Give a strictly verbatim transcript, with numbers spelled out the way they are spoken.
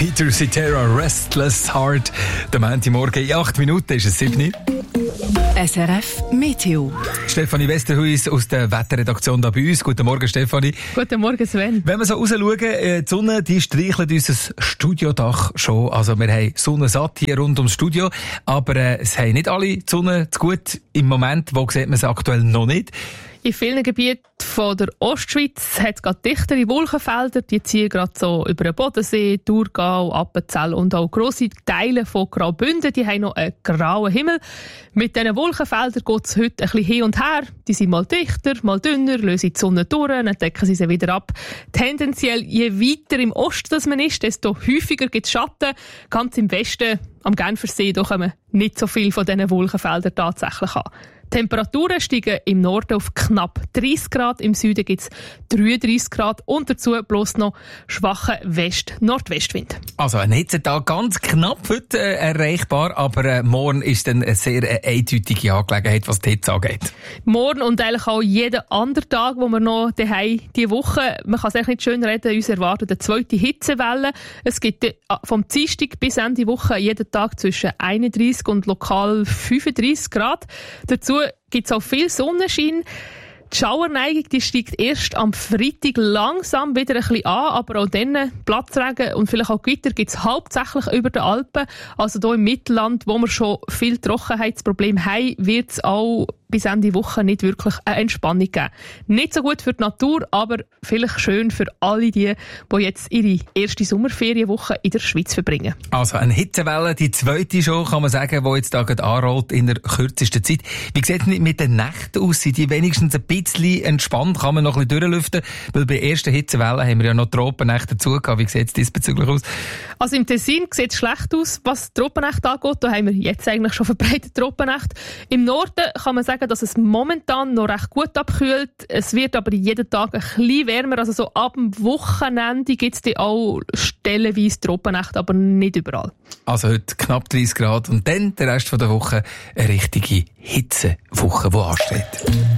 Peter Cetera, Restless Heart. Der Montagmorgen in acht Minuten ist es sieben. S R F Meteo. Stefanie Westerhuis aus der Wetterredaktion da bei uns. Guten Morgen, Stefanie. Guten Morgen, Sven. Wenn wir so raus schauen, die Sonne, die streichelt unser Studiodach schon. Also wir haben Sonne satt hier rund ums Studio. Aber äh, es haben nicht alle die Sonne zu gut. Im Moment, wo sieht man es aktuell noch nicht? In vielen Gebieten von der Ostschweiz hat es gerade dichtere Wolkenfelder. Die ziehen gerade so über den Bodensee, Thurgau, Appenzell und auch grosse Teile von Graubünden. Die haben noch einen grauen Himmel. Mit diesen Wolkenfeldern geht es heute ein bisschen hin und her. Die sind mal dichter, mal dünner, lösen die Sonne durch, dann decken sie sie wieder ab. Tendenziell, je weiter im Osten das man ist, desto häufiger gibt es Schatten. Ganz im Westen, am Genfersee, da kommen nicht so viel von diesen Wolkenfeldern tatsächlich an. Die Temperaturen steigen im Norden auf knapp dreißig Grad, im Süden gibt es dreiunddreißig Grad und dazu bloß noch schwachen West-Nordwestwind. Also ein Hitzetag ganz knapp heute äh, erreichbar, aber äh, morgen ist dann eine sehr äh, eindeutige Angelegenheit, was die Hitze angeht. Morgen und eigentlich auch jeden anderen Tag, wo wir noch daheim diese Woche, man kann es echt nicht schön reden, uns erwartet eine zweite Hitzewelle. Es gibt äh, vom Dienstag bis Ende Woche jeden Tag zwischen einunddreißig und lokal fünfunddreißig Grad. Dazu gibt es auch viel Sonnenschein. Die Schauerneigung die steigt erst am Freitag langsam wieder ein bisschen an, aber auch dann Platzregen und vielleicht auch Gewitter gibt es hauptsächlich über den Alpen. Also hier im Mittelland, wo wir schon viel Trockenheitsprobleme haben, wird es auch bis Ende Woche nicht wirklich eine Entspannung geben. Nicht so gut für die Natur, aber vielleicht schön für alle die, die jetzt ihre erste Sommerferienwoche in der Schweiz verbringen. Also eine Hitzewelle, die zweite schon, kann man sagen, die jetzt da gerade anrollt in der kürzesten Zeit. Wie sieht es mit den Nächten aus? Sind die wenigstens ein bisschen entspannt? Kann man noch ein bisschen durchlüften? Weil bei der ersten Hitzewelle haben wir ja noch Tropennächte dazu gehabt. Wie sieht es diesbezüglich aus? Also im Tessin sieht es schlecht aus, was die Tropennächte angeht. Da haben wir jetzt eigentlich schon verbreitete Tropennächte. Im Norden kann man sagen, dass es momentan noch recht gut abkühlt. Es wird aber jeden Tag ein bisschen wärmer. Also so ab dem Wochenende gibt es auch stellenweise Tropennächte, aber nicht überall. Also heute knapp dreißig Grad und dann der Rest der Woche eine richtige Hitzewoche, die ansteht.